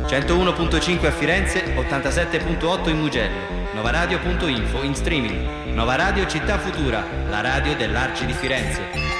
101.5 a Firenze, 87.8 in Mugello. Novaradio.info in streaming. Nova Radio Città Futura, la radio dell'Arci di Firenze.